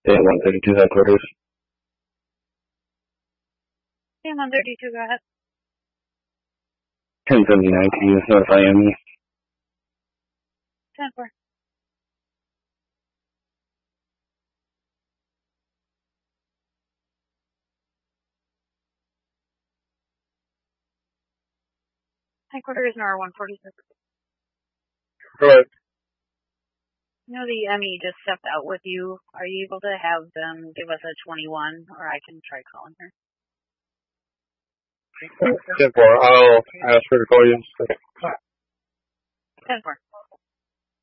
Yeah, 132 headquarters. Yeah, 132, go ahead. 1079, can you notify me? 10-4. Headquarters NOR 146. Go ahead. You know the ME just stepped out with you. Are you able to have them give us a 21, or I can try calling her? 10-4. I'll ask her to call you in a second. 10-4.